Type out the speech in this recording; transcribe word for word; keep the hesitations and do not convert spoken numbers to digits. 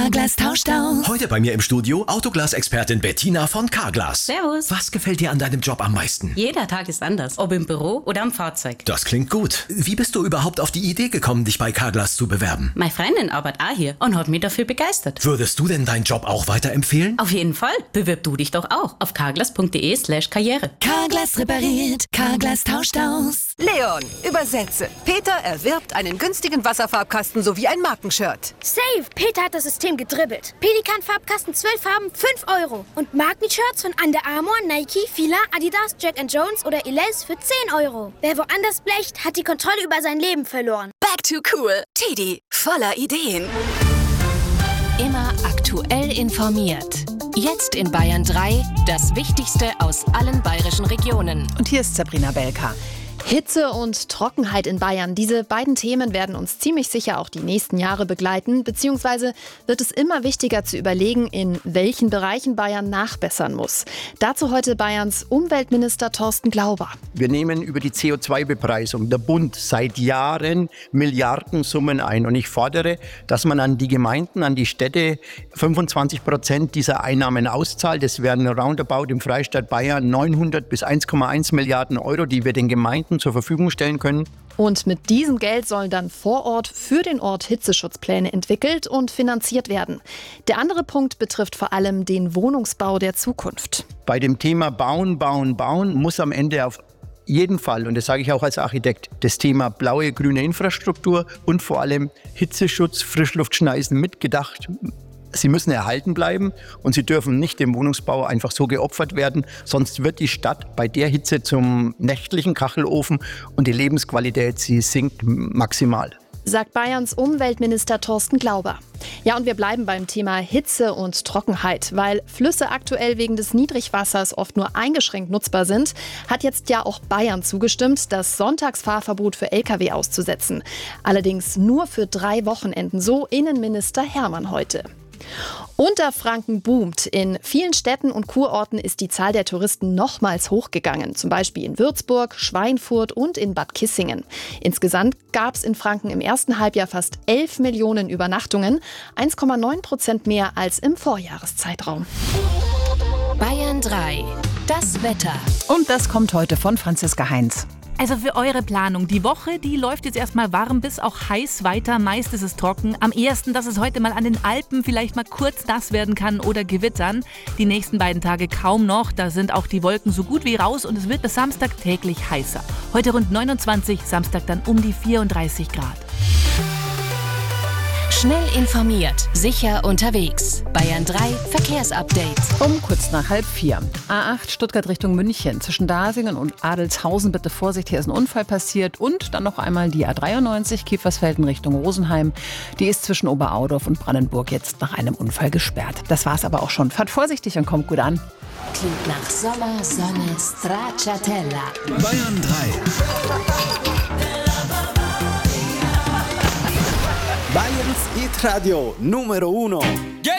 Carglass tauscht aus. Heute bei mir im Studio Autoglas-Expertin Bettina von Carglass. Servus. Was gefällt dir an deinem Job am meisten? Jeder Tag ist anders, ob im Büro oder am Fahrzeug. Das klingt gut. Wie bist du überhaupt auf die Idee gekommen, dich bei Carglass zu bewerben? Meine Freundin arbeitet auch hier und hat mich dafür begeistert. Würdest du denn deinen Job auch weiterempfehlen? Auf jeden Fall. Bewirb du dich doch auch auf carglass.de slash karriere. Carglass repariert, Carglass tauscht aus. Leon, übersetze. Peter erwirbt einen günstigen Wasserfarbkasten sowie ein Markenshirt. Safe! Peter hat das System gedribbelt. Pelikan-Farbkasten zwölf Farben, fünf Euro. Und Markenshirts von Under Armour, Nike, Fila, Adidas, Jack and Jones oder Elize für zehn Euro. Wer woanders blecht, hat die Kontrolle über sein Leben verloren. Back to cool. Teddy, voller Ideen. Immer aktuell informiert. Jetzt in Bayern drei, das Wichtigste aus allen bayerischen Regionen. Und hier ist Sabrina Belka. Hitze und Trockenheit in Bayern. Diese beiden Themen werden uns ziemlich sicher auch die nächsten Jahre begleiten, beziehungsweise wird es immer wichtiger zu überlegen, in welchen Bereichen Bayern nachbessern muss. Dazu heute Bayerns Umweltminister Thorsten Glauber. Wir nehmen über die C O zwei Bepreisung der Bund seit Jahren Milliardensummen ein. Und ich fordere, dass man an die Gemeinden, an die Städte fünfundzwanzig Prozent dieser Einnahmen auszahlt. Das wären roundabout im Freistaat Bayern neunhundert bis eins Komma eins Milliarden Euro, die wir den Gemeinden zur Verfügung stellen können. Und mit diesem Geld sollen dann vor Ort für den Ort Hitzeschutzpläne entwickelt und finanziert werden. Der andere Punkt betrifft vor allem den Wohnungsbau der Zukunft. Bei dem Thema Bauen, Bauen, Bauen muss am Ende auf jeden Fall, und das sage ich auch als Architekt, das Thema blaue, grüne Infrastruktur und vor allem Hitzeschutz, Frischluftschneisen mitgedacht. Sie müssen erhalten bleiben und sie dürfen nicht dem Wohnungsbau einfach so geopfert werden, sonst wird die Stadt bei der Hitze zum nächtlichen Kachelofen und die Lebensqualität, sie sinkt maximal. Sagt Bayerns Umweltminister Thorsten Glauber. Ja, und wir bleiben beim Thema Hitze und Trockenheit. Weil Flüsse aktuell wegen des Niedrigwassers oft nur eingeschränkt nutzbar sind, hat jetzt ja auch Bayern zugestimmt, das Sonntagsfahrverbot für L K W auszusetzen. Allerdings nur für drei Wochenenden, so Innenminister Hermann heute. Unterfranken boomt. In vielen Städten und Kurorten ist die Zahl der Touristen nochmals hochgegangen. Zum Beispiel in Würzburg, Schweinfurt und in Bad Kissingen. Insgesamt gab es in Franken im ersten Halbjahr fast elf Millionen Übernachtungen. eins Komma neun Prozent mehr als im Vorjahreszeitraum. Bayern drei, das Wetter. Und das kommt heute von Franziska Heinz. Also für eure Planung. Die Woche, die läuft jetzt erstmal warm bis auch heiß weiter. Meist ist es trocken. Am ehesten, dass es heute mal an den Alpen vielleicht mal kurz nass werden kann oder gewittern. Die nächsten beiden Tage kaum noch. Da sind auch die Wolken so gut wie raus und es wird bis Samstag täglich heißer. Heute rund neunundzwanzig, Samstag dann um die vierunddreißig Grad. Schnell informiert, sicher unterwegs. Bayern drei Verkehrsupdate. Um kurz nach halb vier. A acht Stuttgart Richtung München. Zwischen Dasingen und Adelshausen bitte Vorsicht, hier ist ein Unfall passiert. Und dann noch einmal die A dreiundneunzig Kiefersfelden Richtung Rosenheim. Die ist zwischen Oberaudorf und Brandenburg jetzt nach einem Unfall gesperrt. Das war's aber auch schon. Fahrt vorsichtig und kommt gut an. Klingt nach Sommer, Sonne, Stracciatella. Bayern drei. Bayerns Hit Radio Numero Uno.